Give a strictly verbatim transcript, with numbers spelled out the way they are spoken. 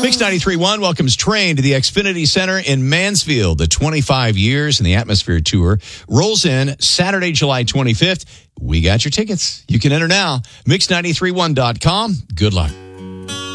Mix ninety-three point one welcomes Train to the Xfinity Center in Mansfield. The twenty-five years in the Atmosphere Tour rolls in Saturday, July twenty-fifth. We got your tickets. You can enter now. mix ninety-three one dot com. Good luck.